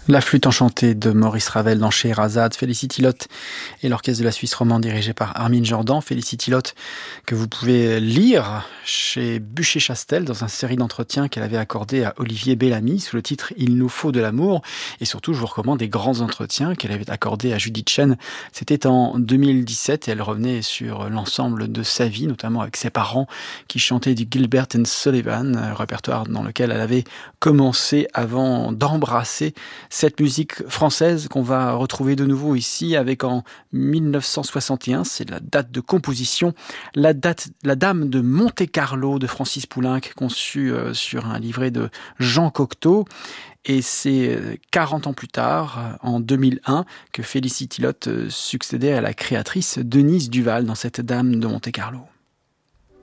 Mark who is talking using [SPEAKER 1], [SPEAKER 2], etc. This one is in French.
[SPEAKER 1] La flûte enchantée de Maurice Ravel dans Scheherazade, Félicity Lotte et l'orchestre de la Suisse romande dirigé par Armin Jordan. Félicity Lotte que vous pouvez lire chez Bucher-Chastel dans une série d'entretiens qu'elle avait accordé à Olivier Bellamy sous le titre « Il nous faut de l'amour ». Et surtout, je vous recommande des grands entretiens qu'elle avait accordés à Judith Chen. C'était en 2017 et elle revenait sur l'ensemble de sa vie, notamment avec ses parents qui chantaient du Gilbert and Sullivan, un répertoire dans lequel elle avait commencé avant d'embrasser cette musique française qu'on va retrouver de nouveau ici avec en 1961, c'est la date de composition, la Dame de Monte-Carlo de Francis Poulenc, conçue sur un livret de Jean Cocteau. Et c'est 40 ans plus tard, en 2001, que Félicity Lotte succédait à la créatrice Denise Duval dans cette Dame de Monte-Carlo.